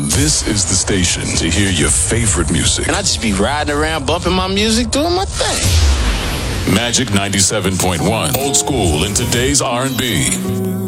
This is the station to hear your favorite music. And I just be riding around, bumping my music, doing my thing. Magic 97.1. Old school in today's R&B.